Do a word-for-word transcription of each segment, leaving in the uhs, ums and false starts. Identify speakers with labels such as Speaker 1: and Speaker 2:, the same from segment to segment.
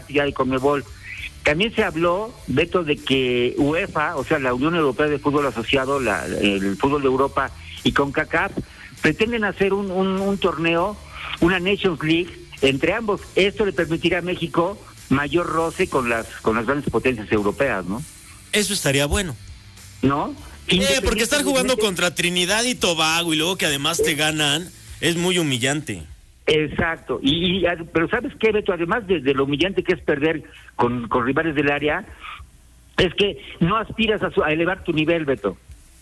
Speaker 1: parte ya de CONMEBOL. También se habló, Beto, de que UEFA, o sea, la Unión Europea de Fútbol Asociado, la, el fútbol de Europa y CONCACAF, pretenden hacer un, un, un torneo, una Nations League, entre ambos. Esto le permitirá a México mayor roce con las con las grandes potencias europeas, ¿no?
Speaker 2: Eso estaría bueno.
Speaker 1: ¿No?
Speaker 2: Eh, porque estar jugando contra Trinidad y Tobago y luego que además te ganan, es muy humillante.
Speaker 1: Exacto, y, y pero ¿sabes qué, Beto? Además de, de lo humillante que es perder con, con rivales del área, es que no aspiras a, su, a elevar tu nivel, Beto.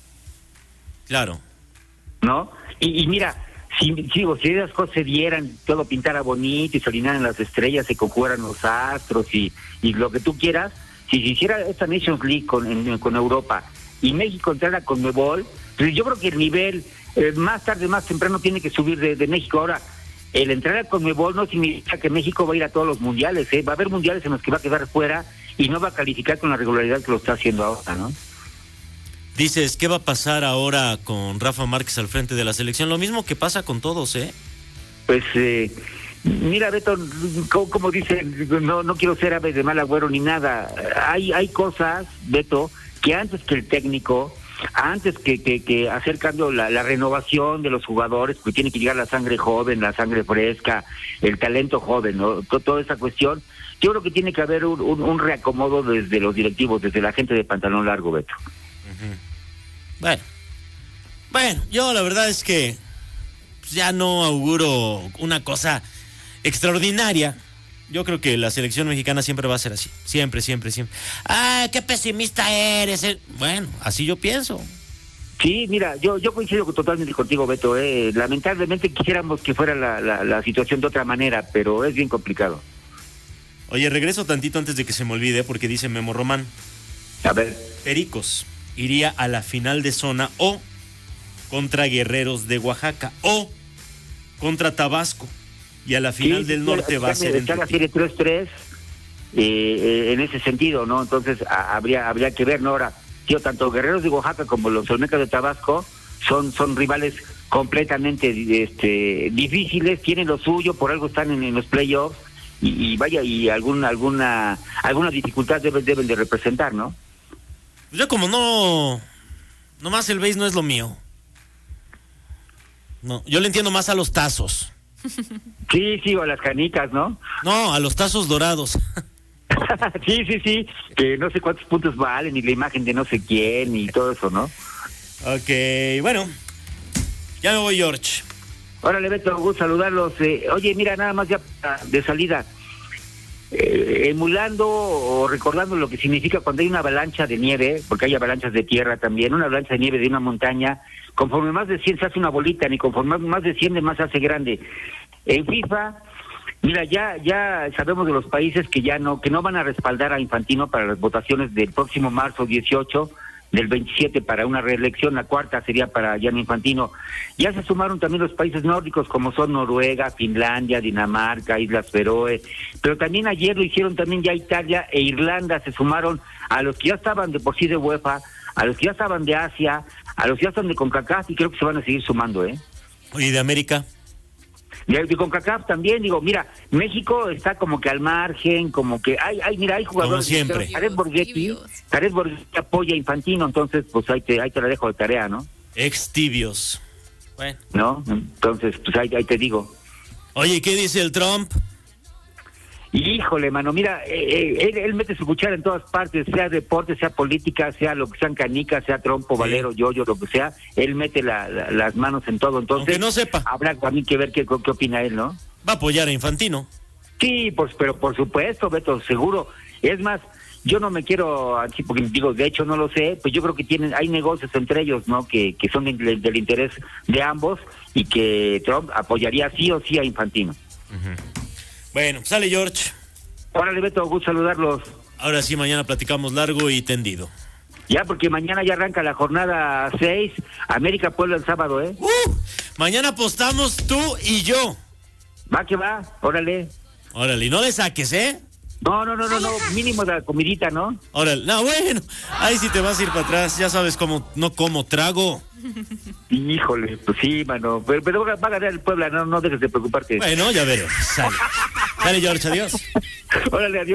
Speaker 2: Claro.
Speaker 1: ¿No? Y, y mira, si, si, si esas cosas se dieran, todo pintara bonito y se alinearan las estrellas, se conjugaran los astros y, y lo que tú quieras, si se hiciera esta Nations League con, en, con Europa y México entrara con CONMEBOL, pues yo creo que el nivel, eh, más tarde, más temprano, tiene que subir de, de México. Ahora, el entrar a CONMEBOL no significa que México va a ir a todos los mundiales, ¿eh? Va a haber mundiales en los que va a quedar fuera y no va a calificar con la regularidad que lo está haciendo ahora, ¿no?
Speaker 2: Dices, ¿qué va a pasar ahora con Rafa Márquez al frente de la selección? Lo mismo que pasa con todos, ¿eh?
Speaker 1: Pues, eh, mira, Beto, como, como dicen, no no quiero ser ave de mal agüero ni nada. Hay hay cosas, Beto, que antes que el técnico, antes que, que, que hacer cambio, la, la renovación de los jugadores, porque tiene que llegar la sangre joven, la sangre fresca, el talento joven, ¿no? T- toda esa cuestión, yo creo que tiene que haber un, un, un reacomodo desde los directivos, desde la gente de pantalón largo, Beto.
Speaker 2: Uh-huh. Bueno, bueno, yo la verdad es que ya no auguro una cosa extraordinaria. Yo creo que la selección mexicana siempre va a ser así, siempre, siempre, siempre. ¡Ah, qué pesimista eres! Bueno, así yo pienso.
Speaker 1: Sí, mira, yo yo coincido totalmente contigo, Beto. Eh. Lamentablemente quisiéramos que fuera la, la, la situación de otra manera, pero es bien complicado.
Speaker 2: Oye, regreso tantito antes de que se me olvide, porque dice Memo Román.
Speaker 1: A ver.
Speaker 2: Pericos iría a la final de zona o contra Guerreros de Oaxaca o contra Tabasco. Y a la final sí, del norte sí, va a ser
Speaker 1: entre... la serie tres tres eh, eh, en ese sentido, ¿no? Entonces a, habría habría que ver, ¿no? Ahora, tío, tanto Guerreros de Oaxaca como los Olmecas de Tabasco son son rivales completamente este difíciles, tienen lo suyo, por algo están en, en los playoffs y, y vaya, y alguna alguna alguna dificultad deben, deben de representar, ¿no?
Speaker 2: Yo como no, nomás el base no es lo mío. No, yo le entiendo más a los tazos.
Speaker 1: Sí, sí, o a las canicas, ¿no?
Speaker 2: No, a los tazos dorados.
Speaker 1: Sí, sí, sí, que no sé cuántos puntos valen y la imagen de no sé quién y todo eso, ¿no?
Speaker 2: Ok, bueno, ya me voy, George.
Speaker 1: Órale, Beto, gusto saludarlos. Eh, oye, mira, nada más ya de salida, eh, emulando o recordando lo que significa cuando hay una avalancha de nieve, porque hay avalanchas de tierra también, una avalancha de nieve de una montaña, conforme más de cien se hace una bolita, ni conforme más de cien de más se hace grande. En FIFA, mira, ya ya sabemos de los países que ya no que no van a respaldar a Infantino para las votaciones del próximo marzo dieciocho, del veintisiete para una reelección, la cuarta sería para Gianni Infantino. Ya se sumaron también los países nórdicos como son Noruega, Finlandia, Dinamarca, Islas Feroe, pero también ayer lo hicieron también ya Italia e Irlanda, se sumaron a los que ya estaban de por sí de UEFA, a los que ya estaban de Asia, a los que ya están de CONCACAF y creo que se van a seguir sumando, ¿eh?
Speaker 2: ¿Y de América?
Speaker 1: De, de CONCACAF también, digo, mira, México está como que al margen, como que hay, hay mira, hay jugadores.
Speaker 2: Como siempre.
Speaker 1: Jared Borghetti, Jared Borghetti apoya a Infantino, entonces, pues ahí te, ahí te la dejo de tarea, ¿no?
Speaker 2: Ex tibios. Bueno.
Speaker 1: ¿No? Entonces, pues ahí, ahí te digo.
Speaker 2: Oye, ¿qué dice el Trump?
Speaker 1: Híjole, mano, mira, eh, eh, él, él mete su cuchara en todas partes, sea deporte, sea política, sea lo que sean canicas, sea trompo, sí, valero, yoyo, lo que sea, él mete la, la, las manos en todo, entonces...
Speaker 2: Aunque no sepa.
Speaker 1: Habrá también que ver qué, qué opina él, ¿no?
Speaker 2: Va a apoyar a Infantino.
Speaker 1: Sí, pues, pero por supuesto, Beto, seguro. Es más, yo no me quiero, así porque digo, de hecho no lo sé, pues yo creo que tienen, hay negocios entre ellos, ¿no? Que, que son de, del interés de ambos y que Trump apoyaría sí o sí a Infantino.
Speaker 2: Uh-huh. Bueno, sale George.
Speaker 1: Órale, Beto, gusto saludarlos.
Speaker 2: Ahora sí, mañana platicamos largo y tendido.
Speaker 1: Ya, porque mañana ya arranca la jornada seis, América Puebla el sábado, ¿eh?
Speaker 2: Uh, mañana apostamos tú y yo.
Speaker 1: Va que va, órale.
Speaker 2: Órale, y no le saques, ¿eh?
Speaker 1: No, no, no, no, no, mínimo de la comidita, ¿no?
Speaker 2: Órale, no, bueno, ahí sí te vas a ir para atrás, ya sabes cómo, no como trago.
Speaker 1: Híjole, pues sí, mano, pero, pero va a ganar el Puebla, no, no dejes de preocuparte.
Speaker 2: Bueno, ya veremos, sale. Sale, George, adiós.
Speaker 1: Órale, adiós.